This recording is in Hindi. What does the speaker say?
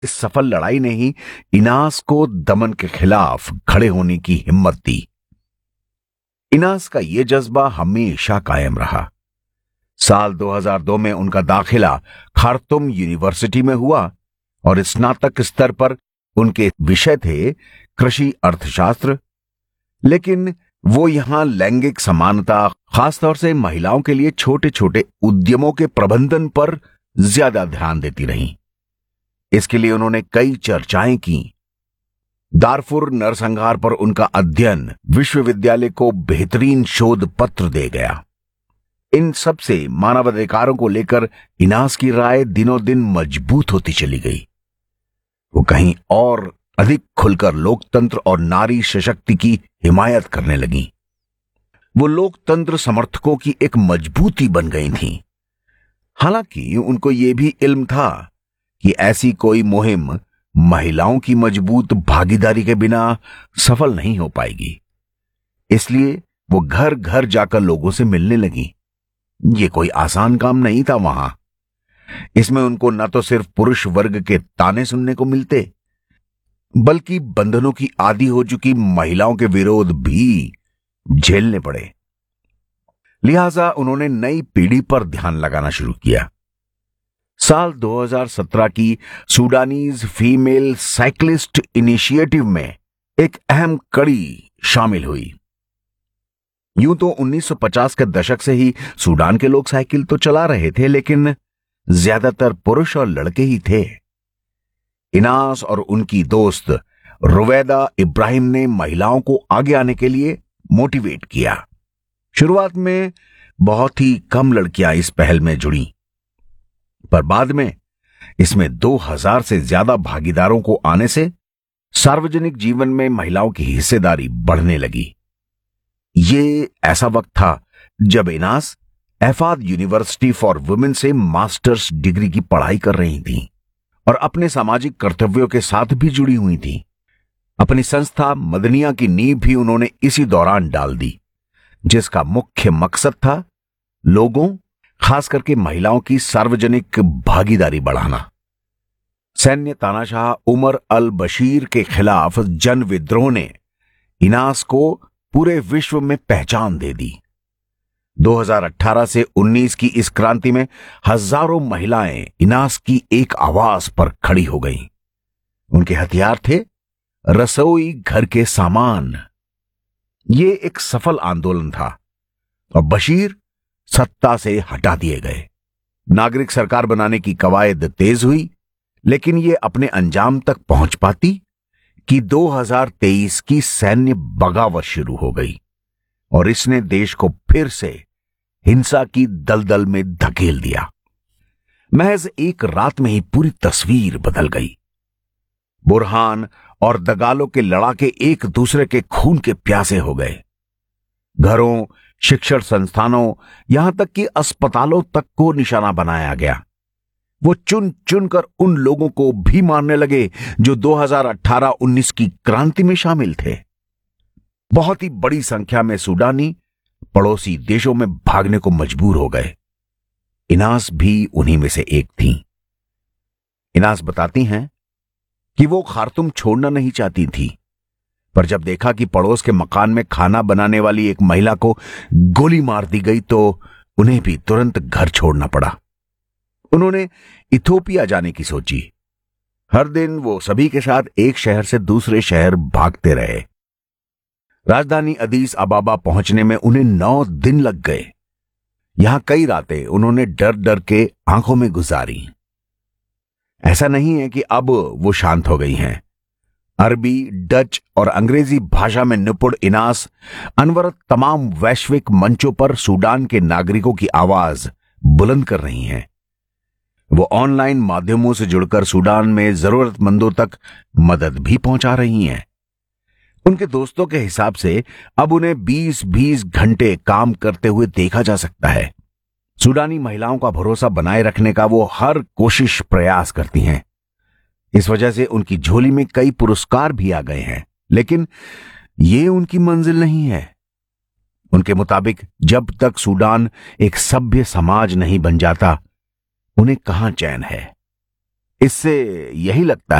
इस सफल लड़ाई ने ही इनास को दमन के खिलाफ खड़े होने की हिम्मत दी। इनास का यह जज्बा हमेशा कायम रहा। साल 2002 में उनका दाखिला खार्तुम यूनिवर्सिटी में हुआ और स्नातक स्तर पर उनके विषय थे कृषि अर्थशास्त्र। लेकिन वो यहां लैंगिक समानता, खासतौर से महिलाओं के लिए छोटे छोटे उद्यमों के प्रबंधन पर ज्यादा ध्यान देती रहीं। इसके लिए उन्होंने कई चर्चाएं की। दारफुर नरसंहार पर उनका अध्ययन विश्वविद्यालय को बेहतरीन शोध पत्र दे गया। इन सब से मानवाधिकारों को लेकर इनास की राय दिनों दिन मजबूत होती चली गई। वो कहीं और अधिक खुलकर लोकतंत्र और नारी सशक्ति की हिमायत करने लगी। वो लोकतंत्र समर्थकों की एक मजबूती बन गई थीं। हालांकि उनको ये भी इल्म था कि ऐसी कोई मुहिम महिलाओं की मजबूत भागीदारी के बिना सफल नहीं हो पाएगी। इसलिए वो घर घर जाकर लोगों से मिलने लगी। ये कोई आसान काम नहीं था वहां। इसमें उनको न तो सिर्फ पुरुष वर्ग के ताने सुनने को मिलते, बल्कि बंधनों की आदी हो चुकी महिलाओं के विरोध भी झेलने पड़े। लिहाजा उन्होंने नई पीढ़ी पर ध्यान लगाना शुरू किया। साल 2017 की सूडानीज फीमेल साइकिलिस्ट इनिशिएटिव में एक अहम कड़ी शामिल हुई। यूं तो 1950 के दशक से ही सूडान के लोग साइकिल तो चला रहे थे, लेकिन ज्यादातर पुरुष और लड़के ही थे। इनास और उनकी दोस्त रुवैदा इब्राहिम ने महिलाओं को आगे आने के लिए मोटिवेट किया। शुरुआत में बहुत ही कम लड़कियां इस पहल में जुड़ी, पर बाद में इसमें 2000 से ज्यादा भागीदारों को आने से सार्वजनिक जीवन में महिलाओं की हिस्सेदारी बढ़ने लगी। ये ऐसा वक्त था जब इनास एफाद यूनिवर्सिटी फॉर वुमेन से मास्टर्स डिग्री की पढ़ाई कर रही थी और अपने सामाजिक कर्तव्यों के साथ भी जुड़ी हुई थी। अपनी संस्था मदनिया की नींव भी उन्होंने इसी दौरान डाल दी, जिसका मुख्य मकसद था लोगों, खास करके महिलाओं की सार्वजनिक भागीदारी बढ़ाना। सैन्य तानाशाह उमर अल बशीर के खिलाफ जन विद्रोह ने इनास को पूरे विश्व में पहचान दे दी। 2018 से 19 की इस क्रांति में हजारों महिलाएं इनास की एक आवाज पर खड़ी हो गईं। उनके हथियार थे रसोई घर के सामान। ये एक सफल आंदोलन था और बशीर सत्ता से हटा दिए गए। नागरिक सरकार बनाने की कवायद तेज हुई, लेकिन ये अपने अंजाम तक पहुंच पाती कि 2023 की सैन्य बगावत शुरू हो गई और इसने देश को फिर से हिंसा की दलदल में धकेल दिया। महज एक रात में ही पूरी तस्वीर बदल गई। बुरहान और दगालों के लड़ाके एक दूसरे के खून के प्यासे हो गए। घरों, शिक्षण संस्थानों, यहां तक कि अस्पतालों तक को निशाना बनाया गया। वो चुन चुनकर उन लोगों को भी मारने लगे जो 2018-19 की क्रांति में शामिल थे। बहुत ही बड़ी संख्या में सूडानी पड़ोसी देशों में भागने को मजबूर हो गए। इनास भी उन्हीं में से एक थी। इनास बताती हैं कि वो खार्तुम छोड़ना नहीं चाहती थी, पर जब देखा कि पड़ोस के मकान में खाना बनाने वाली एक महिला को गोली मार दी गई तो उन्हें भी तुरंत घर छोड़ना पड़ा। उन्होंने इथोपिया जाने की सोची। हर दिन वो सभी के साथ एक शहर से दूसरे शहर भागते रहे। राजधानी अदीस अबाबा पहुंचने में उन्हें 9 दिन लग गए। यहां कई रातें उन्होंने डर डर के आंखों में गुजारी। ऐसा नहीं है कि अब वो शांत हो गई हैं। अरबी, डच और अंग्रेजी भाषा में निपुण इनास अनवरत तमाम वैश्विक मंचों पर सूडान के नागरिकों की आवाज बुलंद कर रही हैं। वो ऑनलाइन माध्यमों से जुड़कर सूडान में जरूरतमंदों तक मदद भी पहुंचा रही हैं। उनके दोस्तों के हिसाब से अब उन्हें 20-20 घंटे काम करते हुए देखा जा सकता है। सूडानी महिलाओं का भरोसा बनाए रखने का वो हर कोशिश प्रयास करती हैं। इस वजह से उनकी झोली में कई पुरस्कार भी आ गए हैं, लेकिन ये उनकी मंजिल नहीं है। उनके मुताबिक जब तक सूडान एक सभ्य समाज नहीं बन जाता, उन्हें कहां चैन है। इससे यही लगता